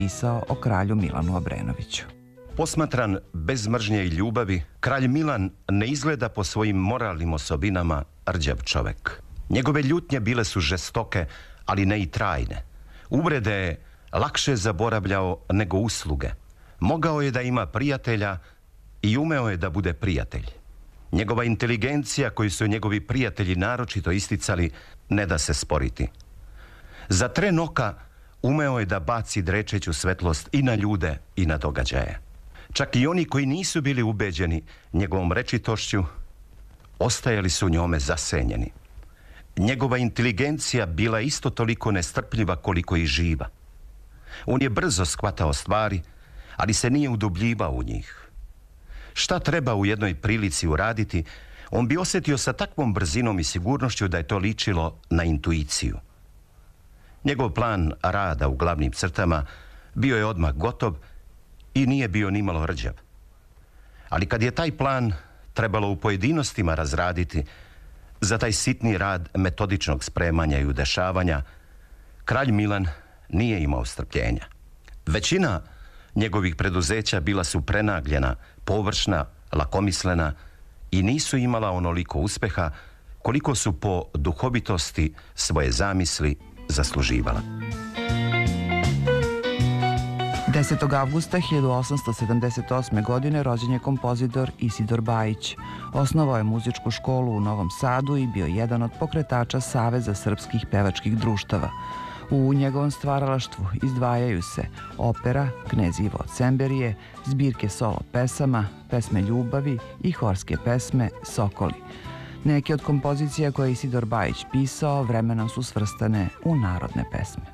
pisao o kralju Milanu Obrenoviću. Posmatran bez mržnje i ljubavi, kralj Milan ne izgleda po svojim moralnim osobinama rđav čovek. Njegove ljutnje bile su žestoke, ali ne i trajne. Uvrede je lakše zaboravljao nego usluge. Mogao je da ima prijatelja i umeo je da bude prijatelj. Njegova inteligencija, koju su njegovi prijatelji naročito isticali, ne da se sporiti. Za tren oka umeo je da baci drečeću svetlost i na ljude i na događaje. Čak i oni koji nisu bili ubeđeni njegovom rečitošću, ostajali su njome zasenjeni. Njegova inteligencija bila isto toliko nestrpljiva koliko i živa. On je brzo shvatao stvari, ali se nije udubljivao u njih. Šta treba u jednoj prilici uraditi, on bi osjetio sa takvom brzinom i sigurnošću da je to ličilo na intuiciju. Njegov plan rada u glavnim crtama bio je odmah gotov i nije bio nimalo rđav. Ali kad je taj plan trebalo u pojedinostima razraditi, za taj sitni rad metodičnog spremanja i udešavanja, kralj Milan nije imao strpljenja. Većina njegovih preduzeća bila su prenagljena, površna, lakomislena i nisu imala onoliko uspeha koliko su po duhovitosti svoje zamisli zasluživala. 10. avgusta 1878. godine rođen je kompozitor Isidor Bajić. Osnovao je muzičku školu u Novom Sadu i bio jedan od pokretača Saveza srpskih pevačkih društava. U njegovom stvaralaštvu izdvajaju se opera Knez Ivo od Semberije, zbirke solo pesama, pesme ljubavi i horske pesme Sokoli. Neke od kompozicija koje je Isidor Bajić pisao vremenom su svrstane u narodne pesme.